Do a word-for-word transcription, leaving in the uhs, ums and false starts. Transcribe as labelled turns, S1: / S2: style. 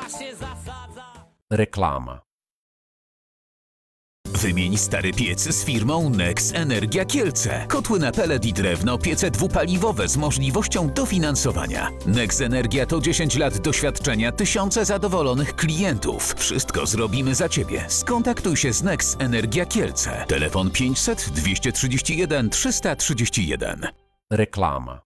S1: Reklama.
S2: Wymień stary piec z firmą Nex Energia Kielce. Kotły na pelet i drewno, piece dwupaliwowe z możliwością dofinansowania. Nex Energia to dziesięć lat doświadczenia, tysiące zadowolonych klientów. Wszystko zrobimy za Ciebie. Skontaktuj się z Nex Energia Kielce. Telefon pięćset dwieście trzydzieści jeden trzysta trzydzieści jeden.
S1: Reklama.